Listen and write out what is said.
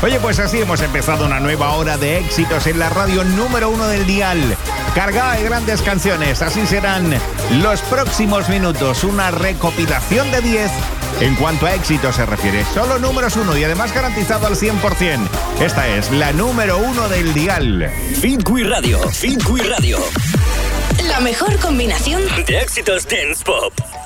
Oye, pues así hemos empezado una nueva hora de éxitos en la radio número 1 del dial. Cargada de grandes canciones, así serán los próximos minutos. Una recopilación de 10 en cuanto a éxitos se refiere. Solo números 1 y además garantizado al 100%. Esta es la número 1 del dial. Fitwi Radio. La mejor combinación de éxitos dance pop.